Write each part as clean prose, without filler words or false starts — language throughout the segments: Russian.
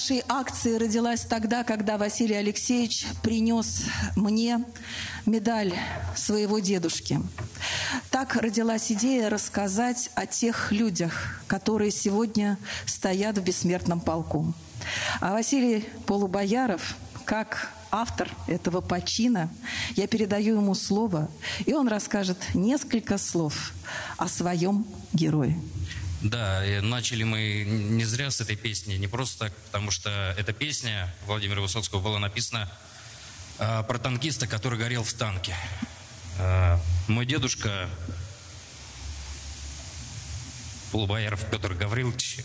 Наша акция родилась тогда, когда Василий Алексеевич принес мне медаль своего дедушки. Так родилась идея рассказать о тех людях, которые сегодня стоят в бессмертном полку. А Василий Полубояров, как автор этого почина, я передаю ему слово, и он расскажет несколько слов о своем герое. Да, и начали мы не зря с этой песни, не просто так, потому что эта песня Владимира Высоцкого была написана про танкиста, который горел в танке. Мой дедушка Полубояров Петр Гаврилович,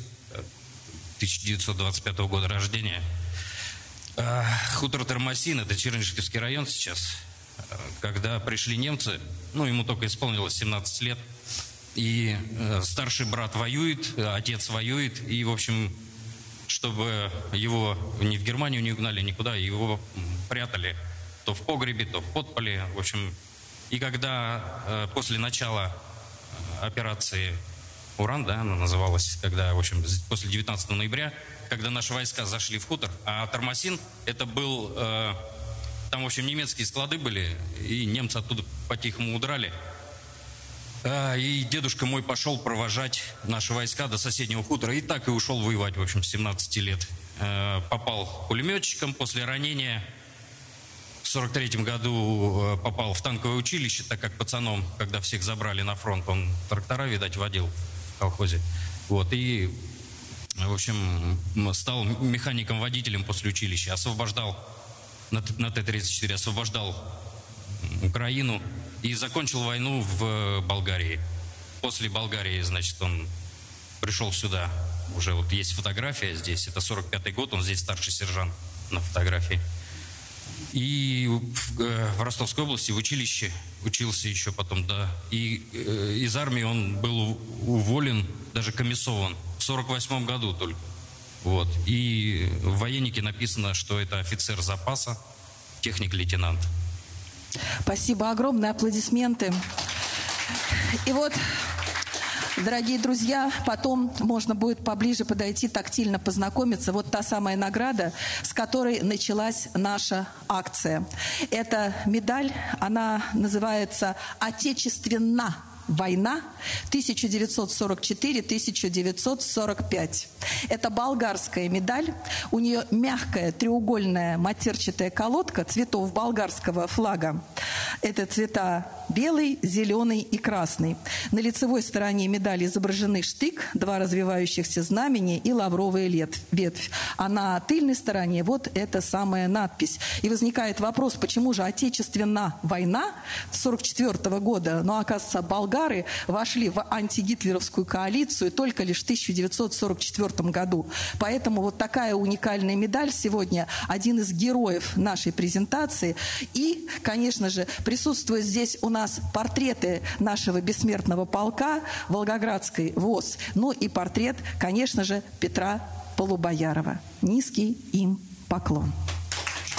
1925 года рождения, хутор Тормосин, это Чернышевский район сейчас, когда пришли немцы, ему только исполнилось 17 лет, и старший брат воюет, отец воюет, и, в общем, чтобы его ни в Германию не угнали, никуда, его прятали то в погребе, то в подполе, в общем. И когда после начала операции «Уран», да, она называлась, когда, в общем, после 19 ноября, когда наши войска зашли в хутор, а Тормосин, это был, там, в общем, немецкие склады были, и немцы оттуда по-тихому удрали. И дедушка мой пошел провожать наши войска до соседнего хутора, и так и ушел воевать, в общем, с 17 лет. Попал пулеметчиком после ранения. В 43-м году попал в танковое училище, так как пацаном, когда всех забрали на фронт, он трактора, видать, водил в колхозе. Вот, и, в общем, стал механиком-водителем после училища, освобождал на Т-34, освобождал Украину и закончил войну в Болгарии. После Болгарии, значит, он пришел сюда. Уже вот есть фотография здесь, это 45-й год, он здесь старший сержант на фотографии. И в Ростовской области в училище учился еще потом, да. И из армии он был уволен, даже комиссован в 48-м году только. Вот. И в военнике написано, что это офицер запаса, техник-лейтенант. Спасибо огромное, аплодисменты. И вот, дорогие друзья, потом можно будет поближе подойти, тактильно познакомиться. Вот та самая награда, с которой началась наша акция. Эта медаль, она называется «Отечественна война 1944-1945». Это болгарская медаль. У нее мягкая треугольная матерчатая колодка цветов болгарского флага. Это цвета белый, зеленый и красный. На лицевой стороне медали изображены штык, два развивающихся знамени и лавровая ветвь. А на тыльной стороне вот эта самая надпись. И возникает вопрос, почему же отечественна война 1944 года, но, оказывается, болгары вошли в антигитлеровскую коалицию только лишь в 1944 году. Поэтому вот такая уникальная медаль сегодня один из героев нашей презентации. И, конечно же, присутствуют здесь у нас портреты нашего бессмертного полка Волгоградской ВОС. Ну и портрет, конечно же, Петра Полубоярова. Низкий им поклон.